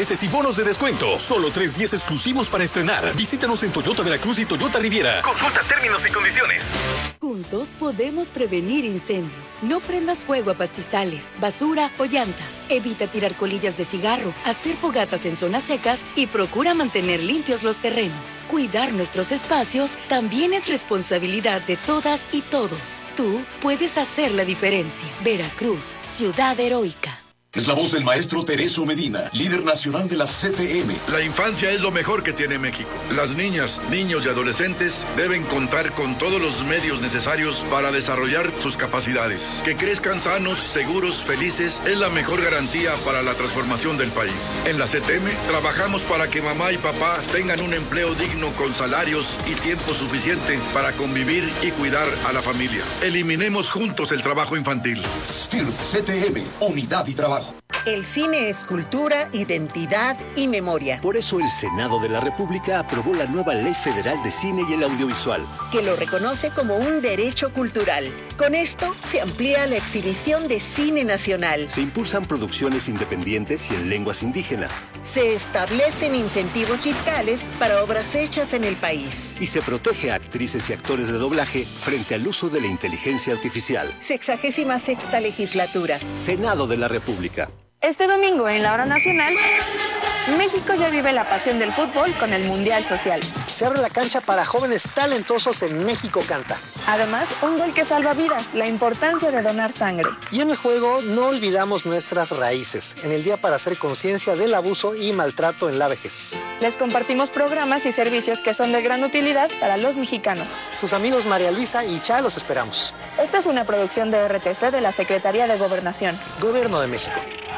intereses y bonos de descuento. Solo 3 días exclusivos para estrenar. Visítanos en Toyota Veracruz y Toyota Riviera. Consulta términos y condiciones. Juntos podemos prevenir incendios. No prendas fuego a pastizales, basura o llantas. Evita tirar colillas de cigarro, hacer fogatas en zonas secas y procura mantener limpios los terrenos. Cuidar nuestros espacios también es responsabilidad de todas y todos. Tú puedes hacer la diferencia. Veracruz, ciudad heroica. Es la voz del maestro Tereso Medina, líder nacional de la CTM. La infancia es lo mejor que tiene México. Las niñas, niños y adolescentes deben contar con todos los medios necesarios para desarrollar sus capacidades. Que crezcan sanos, seguros, felices es la mejor garantía para la transformación del país. En la CTM trabajamos para que mamá y papá tengan un empleo digno con salarios y tiempo suficiente para convivir y cuidar a la familia. Eliminemos juntos el trabajo infantil. STIRT CTM, unidad y trabajo. El cine es cultura, identidad y memoria. Por eso el Senado de la República aprobó la nueva Ley Federal de Cine y el Audiovisual, que lo reconoce como un derecho cultural. Con esto se amplía la exhibición de cine nacional. Se impulsan producciones independientes y en lenguas indígenas. Se establecen incentivos fiscales para obras hechas en el país. Y se protege a actrices y actores de doblaje frente al uso de la inteligencia artificial. 66ª legislatura. Senado de la República. Este domingo en la Hora Nacional, México ya vive la pasión del fútbol con el Mundial Social. Se abre la cancha para jóvenes talentosos en México Canta. Además, un gol que salva vidas, la importancia de donar sangre. Y en el juego no olvidamos nuestras raíces, en el Día para hacer conciencia del abuso y maltrato en la vejez. Les compartimos programas y servicios que son de gran utilidad para los mexicanos. Sus amigos María Luisa y Cha los esperamos. Esta es una producción de RTC de la Secretaría de Gobernación. Gobierno de México.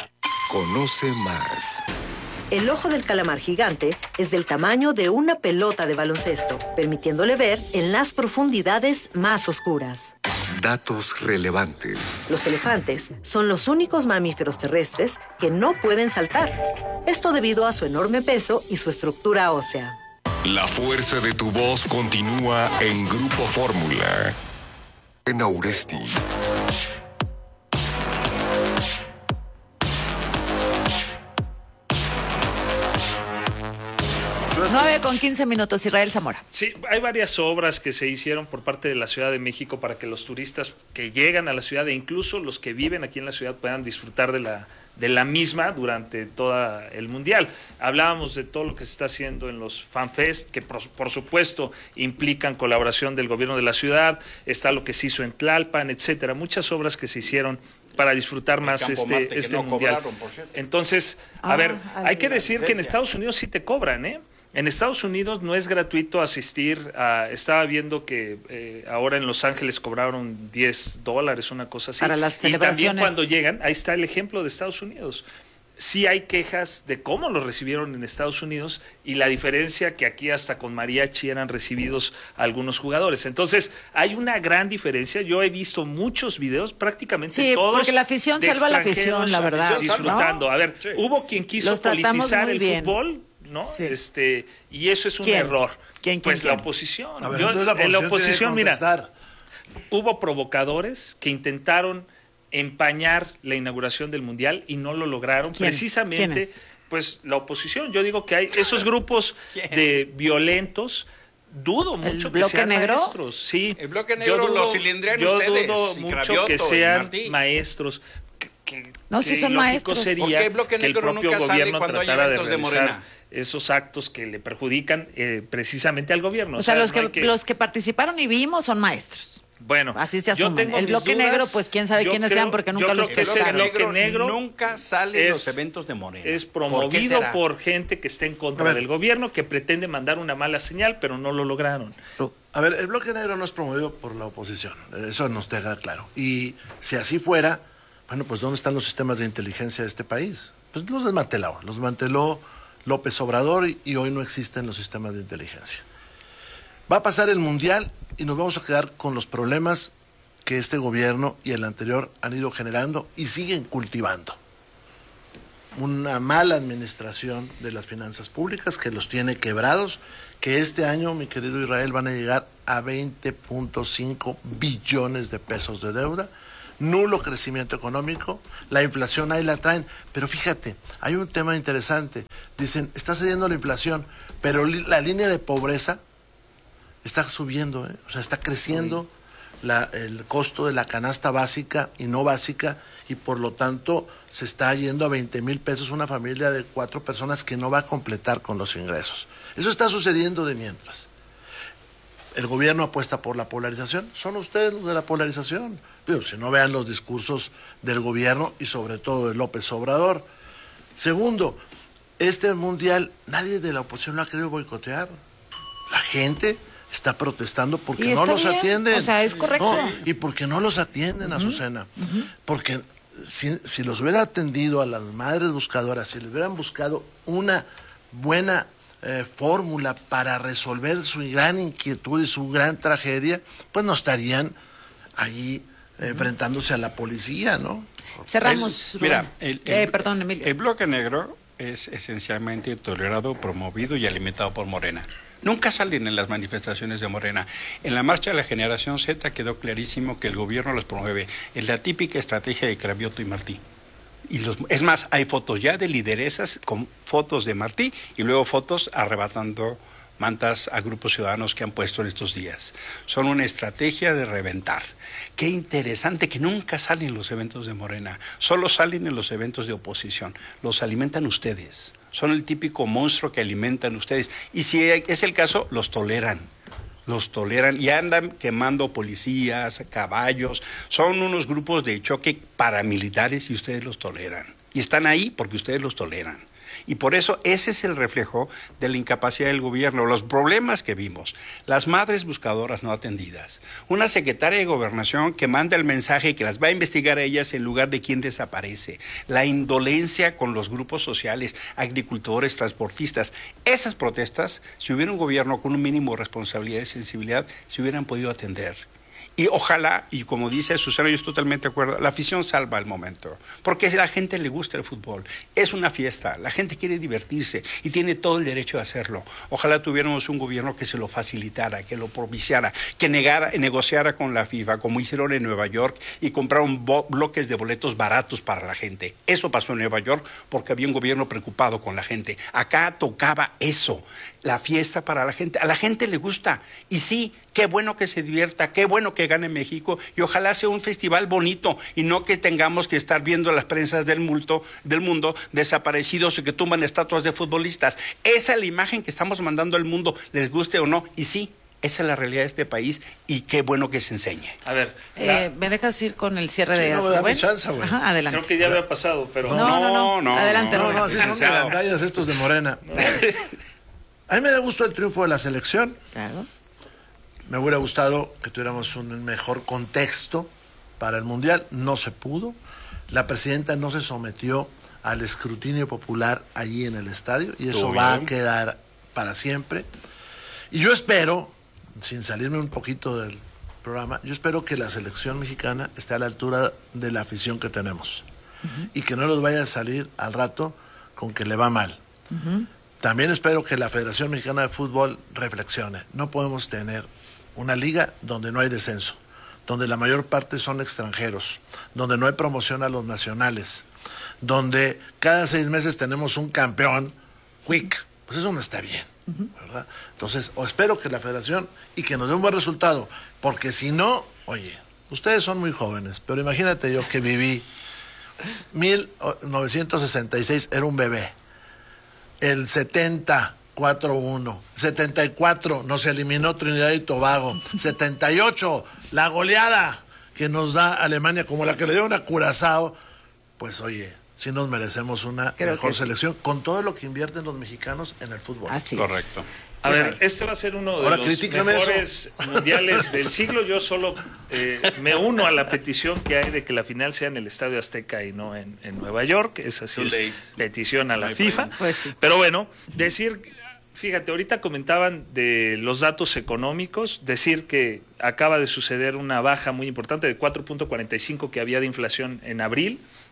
Conoce más. El ojo del calamar gigante es del tamaño de una pelota de baloncesto, permitiéndole ver en las profundidades más oscuras. Datos relevantes. Los elefantes son los únicos mamíferos terrestres que no pueden saltar. Esto debido a su enorme peso y su estructura ósea. La fuerza de tu voz continúa en Grupo Fórmula. En Auresti. 9:15, Israel Zamora. Sí, hay varias obras que se hicieron por parte de la Ciudad de México para que los turistas que llegan a la ciudad e incluso los que viven aquí en la ciudad puedan disfrutar de la misma durante todo el Mundial. Hablábamos de todo lo que se está haciendo en los FanFest, que por supuesto implican colaboración del gobierno de la ciudad, está lo que se hizo en Tlalpan, etcétera, muchas obras que se hicieron para disfrutar más este Mundial. Entonces, hay que decir que en Estados Unidos sí te cobran, ¿eh? En Estados Unidos no es gratuito asistir estaba viendo que ahora en Los Ángeles cobraron $10, una cosa así. Para las celebraciones. Y también cuando llegan, ahí está el ejemplo de Estados Unidos. Sí hay quejas de cómo lo recibieron en Estados Unidos y la diferencia que aquí hasta con mariachi eran recibidos algunos jugadores. Entonces, hay una gran diferencia. Yo he visto muchos videos, prácticamente todos. Sí, porque la afición salva a la afición, la verdad. Disfrutando. ¿No? A ver, hubo quien quiso politizar el fútbol, ¿no? Sí. Y eso es un error. ¿Quién? La oposición. En la oposición, mira, hubo provocadores que intentaron empañar la inauguración del Mundial y no lo lograron. Precisamente, pues la oposición. Yo digo que hay esos grupos de violentos. Dudo mucho que sean maestros. Sí. El bloque negro lo cilindrean ustedes. Yo dudo mucho que sean maestros. No, si son maestros. Sería el bloque que el negro propio nunca gobierno sale cuando tratara hay de eventos realizar de Morena. Esos actos que le perjudican precisamente al gobierno. O sea, los que participaron y vimos son maestros. Bueno, así se asumen. El bloque negro, pues quién sabe quiénes sean porque nunca los pescaron. El bloque negro nunca sale en los eventos de Morena. Es promovido por gente que está en contra del gobierno, que pretende mandar una mala señal, pero no lo lograron. A ver, el bloque negro no es promovido por la oposición, eso nos deja claro. Y si así fuera, bueno, pues ¿dónde están los sistemas de inteligencia de este país? Pues los desmanteló López Obrador y hoy no existen los sistemas de inteligencia. Va a pasar el Mundial y nos vamos a quedar con los problemas que este gobierno y el anterior han ido generando y siguen cultivando. Una mala administración de las finanzas públicas que los tiene quebrados, que este año, mi querido Israel, van a llegar a 20.5 billones de pesos de deuda, nulo crecimiento económico, la inflación ahí la traen, pero fíjate, hay un tema interesante, dicen, está cediendo la inflación, pero la línea de pobreza está subiendo, o sea, está creciendo el costo de la canasta básica y no básica, y por lo tanto se está yendo a 20,000 pesos una familia de 4 personas que no va a completar con los ingresos. Eso está sucediendo de mientras. El gobierno apuesta por la polarización, son ustedes los de la polarización. Pero si no, vean los discursos del gobierno y sobre todo de López Obrador. Segundo, este mundial nadie de la oposición lo ha querido boicotear. La gente está protestando porque no los atienden. O sea, es correcto. No, y porque no los atienden, Azucena. Porque si los hubiera atendido a las madres buscadoras, si les hubieran buscado una buena fórmula para resolver su gran inquietud y su gran tragedia, pues no estarían allí enfrentándose a la policía, ¿no? Cerramos. Perdón, Emilio. El bloque negro es esencialmente tolerado, promovido y alimentado por Morena. Nunca salen en las manifestaciones de Morena. En la marcha de la generación Z quedó clarísimo que el gobierno los promueve. Es la típica estrategia de Cravioto y Martí. Es más, hay fotos ya de lideresas con fotos de Martí y luego fotos arrebatando mantas a grupos ciudadanos que han puesto en estos días. Son una estrategia de reventar. Qué interesante que nunca salen los eventos de Morena, solo salen en los eventos de oposición. Los alimentan ustedes. Son el típico monstruo que alimentan ustedes. Y si es el caso, los toleran y andan quemando policías, caballos. Son unos grupos de choque paramilitares y ustedes los toleran. Y están ahí porque ustedes los toleran. Y por eso ese es el reflejo de la incapacidad del gobierno, los problemas que vimos, las madres buscadoras no atendidas, una secretaria de Gobernación que manda el mensaje que las va a investigar a ellas en lugar de quien desaparece, la indolencia con los grupos sociales, agricultores, transportistas. Esas protestas, si hubiera un gobierno con un mínimo de responsabilidad y sensibilidad, se hubieran podido atender. Y ojalá, y como dice Susana, yo estoy totalmente de acuerdo, la afición salva el momento, porque a la gente le gusta el fútbol, es una fiesta, la gente quiere divertirse y tiene todo el derecho de hacerlo. Ojalá tuviéramos un gobierno que se lo facilitara, que lo propiciara, que negociara con la FIFA, como hicieron en Nueva York, y compraron bloques de boletos baratos para la gente. Eso pasó en Nueva York porque había un gobierno preocupado con la gente. Acá tocaba eso, la fiesta para la gente. A la gente le gusta, y sí, qué bueno que se divierta, qué bueno que gane México, y ojalá sea un festival bonito y no que tengamos que estar viendo las prensas del mundo desaparecidos y que tumban estatuas de futbolistas. Esa es la imagen que estamos mandando al mundo, les guste o no, y sí, esa es la realidad de este país y qué bueno que se enseñe. A ver, ¿me dejas ir con el cierre de no, dame chance, güey. Ajá, adelante. Creo que ya había pasado, pero no. Adelante. No, así son gandallas estos de Morena. A mí me da gusto el triunfo de la selección. Claro. Me hubiera gustado que tuviéramos un mejor contexto para el Mundial. No se pudo. La presidenta no se sometió al escrutinio popular allí en el estadio y eso va a quedar para siempre. Y yo espero, sin salirme un poquito del programa, yo espero que la selección mexicana esté a la altura de la afición que tenemos y que no nos vaya a salir al rato con que le va mal. También espero que la Federación Mexicana de Fútbol reflexione. No podemos tener una liga donde no hay descenso, donde la mayor parte son extranjeros, donde no hay promoción a los nacionales, donde cada 6 meses tenemos un campeón, quick, pues eso no está bien, ¿verdad? Entonces, espero que la federación y que nos dé un buen resultado, porque si no, oye, ustedes son muy jóvenes, pero imagínate yo que viví 1966, era un bebé, el 70... 4-1, 74 nos eliminó Trinidad y Tobago, 78 la goleada que nos da Alemania como la que le dio a Curazao. Pues oye, sí nos merecemos una mejor selección con todo lo que invierten los mexicanos en el fútbol. Así correcto. A ver, este va a ser uno de los mejores mundiales del siglo. Yo solo me uno a la petición que hay de que la final sea en el Estadio Azteca y no en Nueva York. Esa sí es petición a la FIFA. Pues sí. Pero bueno, fíjate, ahorita comentaban de los datos económicos, decir que acaba de suceder una baja muy importante de 4.45 que había de inflación en abril,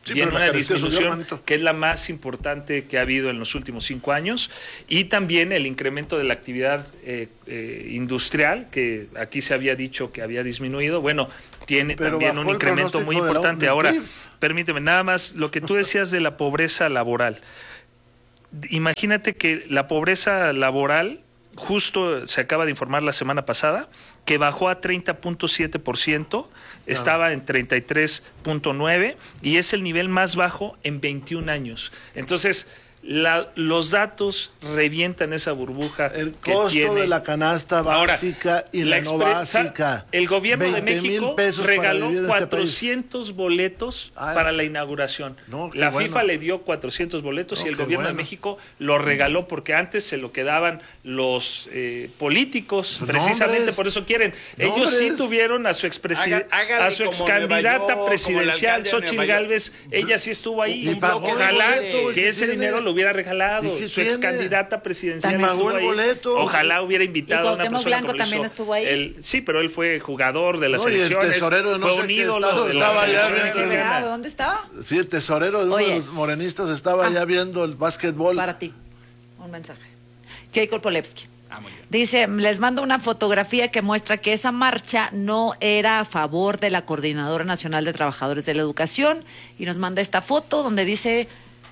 viene una disminución que es la más importante que ha habido en los últimos 5 años, y también el incremento de la actividad industrial, que aquí se había dicho que había disminuido, bueno, tiene también un incremento muy importante. Ahora, permíteme, nada más, lo que tú decías de la pobreza laboral. Imagínate que la pobreza laboral, justo se acaba de informar la semana pasada, que bajó a 30.7%, estaba en 33.9% y es el nivel más bajo en 21 años. Entonces, los datos revientan esa burbuja. El costo de la canasta básica y la no básica. El gobierno de México regaló 400 boletos para la inauguración. La FIFA le dio 400 boletos y el gobierno de México lo regaló porque antes se lo quedaban los políticos, precisamente por eso quieren. Ellos sí tuvieron a su excandidata presidencial, Xochitl Gálvez, ella sí estuvo ahí. Ojalá que ese dinero lo hubiera regalado. Su excandidata presidencial estuvo ahí. Ojalá hubiera invitado a una persona. Blanco también estuvo ahí. Sí, pero él fue jugador de las selecciones. El tesorero fue un ídolo de la selección. ¿Dónde estaba? Sí, el tesorero de uno de los morenistas estaba allá viendo el básquetbol. Para ti, un mensaje. Jacob Polevsky. Dice, les mando una fotografía que muestra que esa marcha no era a favor de la Coordinadora Nacional de Trabajadores de la Educación, y nos manda esta foto donde dice,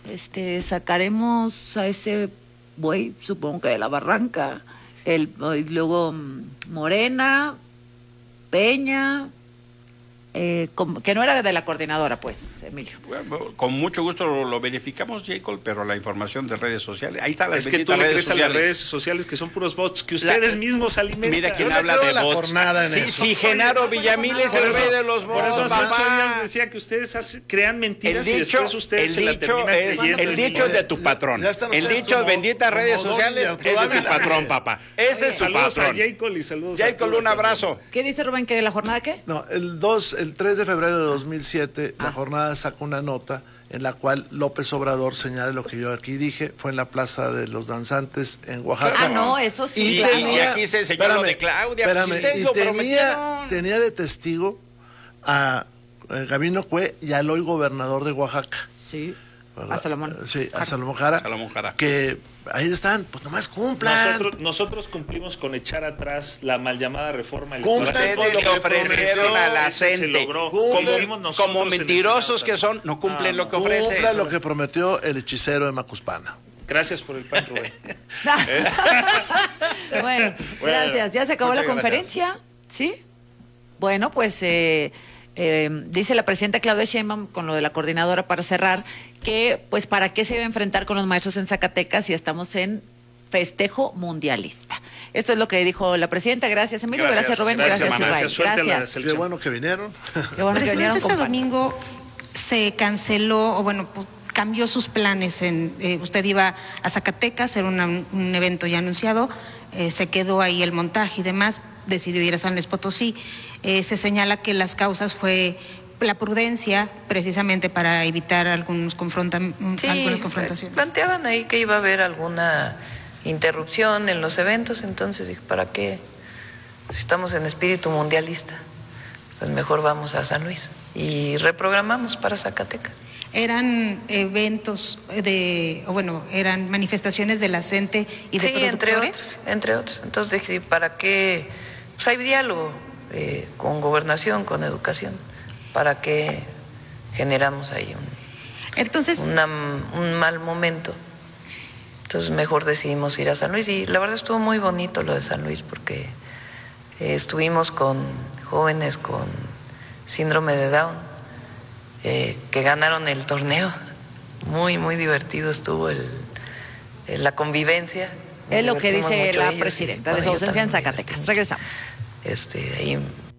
sacaremos a ese buey, supongo que de la barranca, y luego Morena, Peña, que no era de la coordinadora, pues, Emilio. Bueno, con mucho gusto lo verificamos, Jacob, pero la información de redes sociales, ahí está la es que tú le crees a las redes sociales que son puros bots que ustedes mismos alimentan. Mira quién habla de bots. Sí, Genaro Villamil es el rey de los bots. Por eso hace 8 años decía que ustedes crean mentiras y después ustedes se la terminan creyendo. El dicho es de tu patrón. El dicho, benditas redes sociales, es de tu patrón, papá. Ese es su patrón. Saludos a Jacob y saludos a Jacob, un abrazo. ¿Qué dice Rubén, que la jornada qué? No, el 3 de febrero de 2007, la jornada sacó una nota en la cual López Obrador señala lo que yo aquí dije, fue en la Plaza de los Danzantes en Oaxaca. No, eso sí. Y aquí se enseñó lo de Claudia. Tenía de testigo a Gabino Cue y al hoy gobernador de Oaxaca. Sí. ¿Verdad? A Salomón. Sí, a Salomón Jara. Que ahí están, pues nomás cumplan. Nosotros cumplimos con echar atrás la mal llamada reforma electoral. Ustedes le ofrecieron a la gente. Como mentirosos que son, no cumplen lo que ofrecen. Cumplan lo que prometió el hechicero de Macuspana. Gracias por el pan, Rubén. Bueno, gracias. Ya se acabó la conferencia, ¿sí? Bueno, pues dice la presidenta Claudia Sheinbaum, con lo de la coordinadora para cerrar, que pues para qué se iba a enfrentar con los maestros en Zacatecas si estamos en festejo mundialista. Esto es lo que dijo la presidenta. Gracias, Emilio. Gracias Rubén. Gracias, Ibai. Gracias. Qué bueno que vinieron. Qué bueno que vinieron. Este domingo se canceló, o bueno, cambió sus planes. Usted iba a Zacatecas, era un evento ya anunciado, se quedó ahí el montaje y demás, decidió ir a San Luis Potosí. Se señala que las causas fue la prudencia, precisamente para evitar algunas confrontaciones. Planteaban ahí que iba a haber alguna interrupción en los eventos, entonces dije, ¿para qué? Si estamos en espíritu mundialista, pues mejor vamos a San Luis y reprogramamos para Zacatecas. Eran eventos eran manifestaciones de la CENTE y de productores. Entre otros. Entonces dije, ¿para qué? Pues hay diálogo con gobernación, con educación, ¿para qué generamos ahí un mal momento? Entonces mejor decidimos ir a San Luis y la verdad estuvo muy bonito lo de San Luis porque estuvimos con jóvenes con síndrome de Down que ganaron el torneo. Muy, muy divertido estuvo la convivencia. Es lo que dice la presidenta de su ausencia en Zacatecas. Regresamos. Ahí.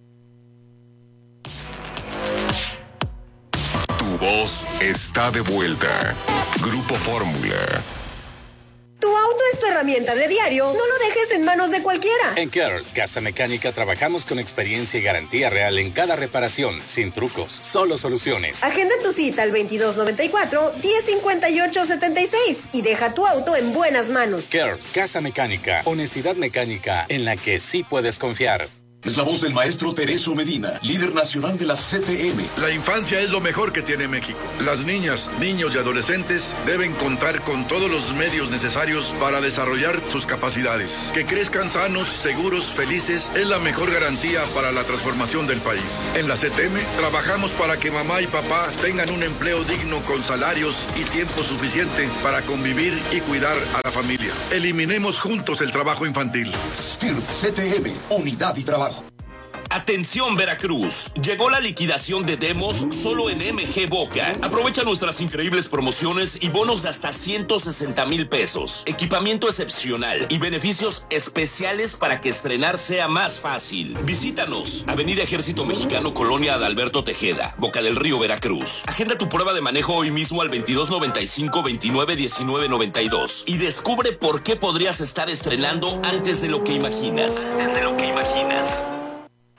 Tu voz está de vuelta. Grupo Fórmula. Tu auto es tu herramienta de diario. No lo dejes en manos de cualquiera. En Cares Casa Mecánica trabajamos con experiencia y garantía real en cada reparación, sin trucos, solo soluciones. Agenda tu cita al 2294-1058-76 y deja tu auto en buenas manos. Cares Casa Mecánica, honestidad mecánica en la que sí puedes confiar. Es la voz del maestro Tereso Medina, líder nacional de la CTM. La infancia es lo mejor que tiene México. Las niñas, niños y adolescentes deben contar con todos los medios necesarios para desarrollar sus capacidades. Que crezcan sanos, seguros, felices es la mejor garantía para la transformación del país. En la CTM trabajamos para que mamá y papá tengan un empleo digno con salarios y tiempo suficiente para convivir y cuidar a la familia. Eliminemos juntos el trabajo infantil. STIRT CTM, unidad y trabajo. Atención Veracruz, llegó la liquidación de demos solo en MG Boca. Aprovecha nuestras increíbles promociones y bonos de hasta 160,000 pesos. Equipamiento excepcional y beneficios especiales para que estrenar sea más fácil. Visítanos, Avenida Ejército Mexicano, Colonia Adalberto Tejeda, Boca del Río, Veracruz. Agenda tu prueba de manejo hoy mismo al 2295-291992 y descubre por qué podrías estar estrenando antes de lo que imaginas.